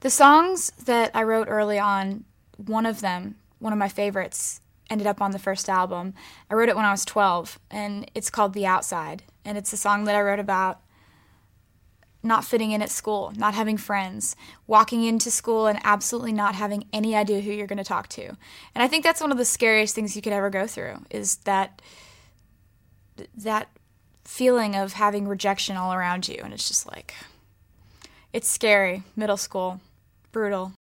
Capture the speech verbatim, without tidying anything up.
The songs that I wrote early on, one of them, one of my favorites, ended up on the first album. I wrote it when I was twelve, and it's called The Outside. And it's a song that I wrote about not fitting in at school, not having friends, walking into school and absolutely not having any idea who you're going to talk to. And I think that's one of the scariest things you could ever go through, is that that feeling of having rejection all around you. And it's just like, it's scary. Middle school, brutal.